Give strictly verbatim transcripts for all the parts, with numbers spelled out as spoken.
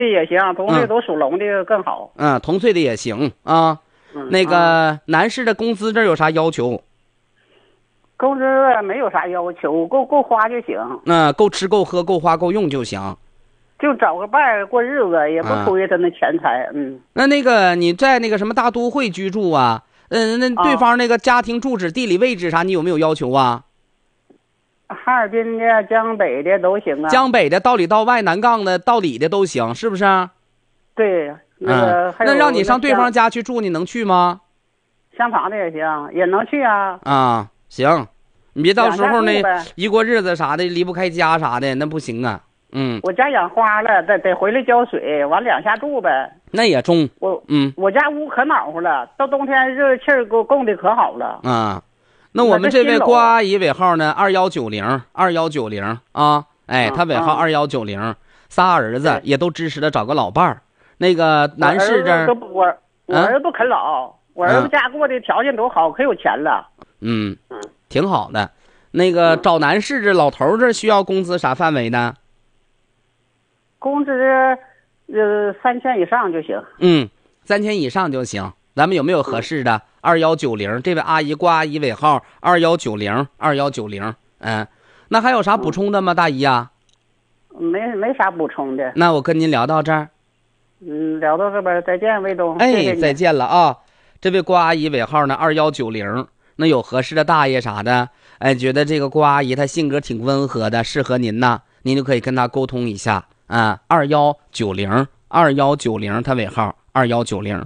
也行，同岁都属龙的更好。 嗯，同岁的也行啊。 嗯、 那个、 啊、 男士的工资这有啥要求？ 工资没有啥要求，够够花就行。 嗯、呃，够吃够喝够花够用就行。 就找个伴儿过日子，也不图他那钱财。啊、嗯。 那那个你在那个什么大都会居住啊？嗯，那对方那个家庭住址、地理位置啥，你有没有要求啊？ 哈尔滨的、江北的都行啊。 江北的到里到外、南杠的到里的都行，是不是？ 对，那个、 嗯、那让你上对方家去住，你能去吗？ 相旁的也行，也能去啊。 啊，行，你别到时候呢，一过日子啥的离不开家啥的，那不行啊。嗯， 我家养花了，得得回来浇水，完两下住呗。 那也中。 我嗯， 我家屋可暖和了，到冬天热气儿供供的可好了。 啊。那我们这位郭阿姨尾号呢？二幺九零二幺九零啊，哎，她尾号二幺九零，仨儿子也都支持的找个老伴儿。那个男士这儿， 我我儿子不啃老，嗯、我儿子家过的条件都好，可有钱了。 嗯嗯，挺好的。那个找男士这老头这需要工资啥范围呢？ 工资呃三千以上就行。 嗯，三千以上就行。咱们有没有合适的？二幺九零，这位阿姨，郭阿姨尾号二幺九零二幺九零。嗯，那还有啥补充的吗，大姨啊？ 没没啥补充的。 那我跟您聊到这儿。 嗯，聊到这边，再见，魏东。 哎， 谢谢再见了啊！这位郭阿姨尾号呢二幺九零，那有合适的大爷啥的，哎，觉得这个郭阿姨她性格挺温和的，适合您呢，您就可以跟她沟通一下啊。二幺九零二幺九零，她尾号二幺九零。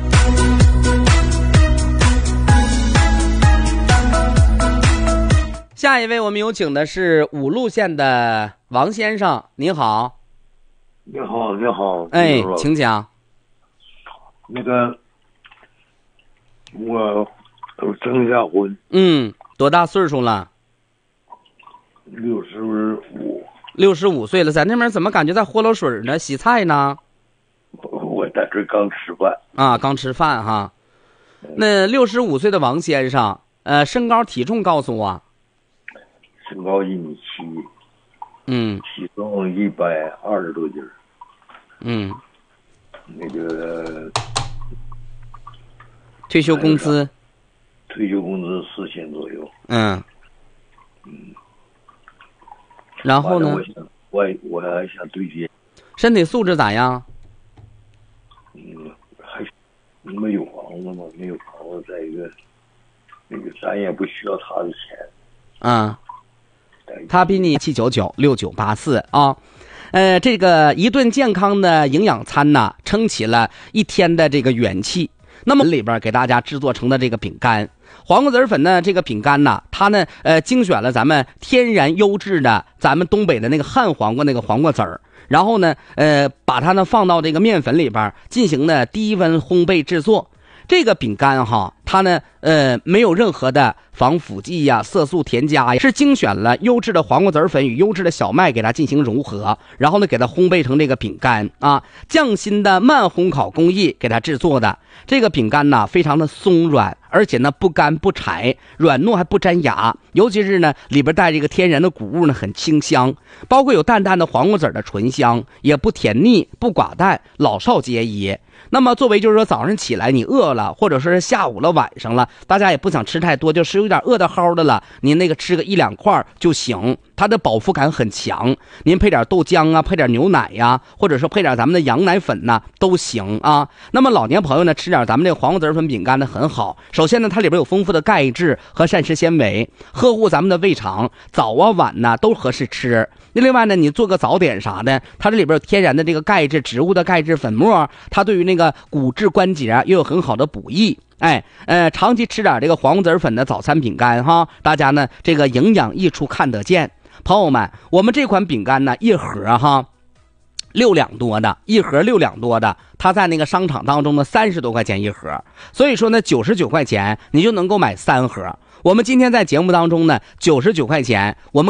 下一位我们有请的是五路县的王先生，您好。 你好，你好。 哎，请讲。 那个，我我征一下婚。 嗯，多大岁数了？ 六十五。 六十五岁了，在那边怎么感觉在和漏水呢？洗菜呢？ 我在这刚吃饭。 啊，刚吃饭哈。那六十五岁的王先生，呃，身高体重告诉我。 身高一米七。 嗯。 体重一百二十多斤。 嗯。 那个。 退休工资。 退休工资四千左右。 嗯。嗯。然后呢？ 我想，我我还想对接。 身体素质咋样？ 嗯，还没有房子嘛，没有房子。再一个，那个咱也不需要他的钱。 啊。他比你七九九六九八四啊，呃，这个一顿健康的营养餐呢，撑起了一天的这个元气。那么里边给大家制作成的这个饼干，黄瓜籽粉呢，这个饼干呢，它呢，呃，精选了咱们天然优质的咱们东北的那个旱黄瓜那个黄瓜籽儿，然后呢，呃，把它呢放到这个面粉里边进行呢低温烘焙制作。这个饼干哈，它呢，呃，没有任何的防腐剂呀、色素添加呀，是精选了优质的黄瓜籽粉与优质的小麦给它进行融合，然后呢，给它烘焙成这个饼干啊，匠心的慢烘烤工艺给它制作的。这个饼干呢，非常的松软，而且呢不干不柴，软糯还不粘牙，尤其是呢里边带这个天然的谷物呢，很清香，包括有淡淡的黄瓜籽的醇香，也不甜腻不寡淡，老少皆宜。那么作为就是说早上起来你饿了，或者说是下午了晚上了，大家也不想吃太多，就是有点饿得齁的了，您那个吃个一两块就行，它的饱腹感很强。您配点豆浆啊，配点牛奶呀、啊，或者说配点咱们的羊奶粉呐，都行啊。那么老年朋友呢，吃点咱们这个黄瓜籽粉饼干呢很好。首先呢，它里边有丰富的钙质和膳食纤维，呵护咱们的胃肠，早啊晚呐都合适吃。另外呢，你做个早点啥的，它这里边有天然的这个钙质，植物的钙质粉末，它对于那个骨质关节啊，也有很好的补益。哎，呃，长期吃点这个黄瓜籽粉的早餐饼干哈，大家呢这个营养益处看得见。朋友们，我们这款饼干呢，一盒哈六两多的，一盒六两多的，它在那个商场当中呢三十多块钱一盒，所以说呢九十九块钱你就能够买三盒。我们今天在节目当中呢九十九块钱，我们